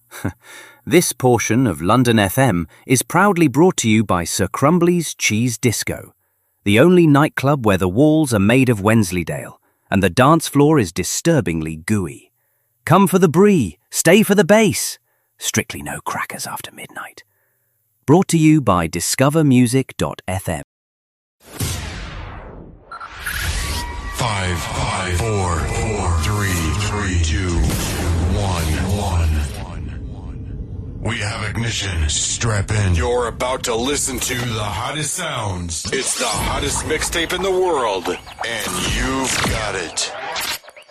This portion of London FM is proudly brought to you by Sir Crumbly's Cheese Disco, the only nightclub where the walls are made of Wensleydale and the dance floor is disturbingly gooey. Come for the brie, stay for the bass. Strictly no crackers after midnight. Brought to you by discovermusic.fm. 5, 4, 3, 2, 1. We have ignition. Strap in. You're about to listen to the hottest sounds. It's the hottest mixtape in the world, and you've got it.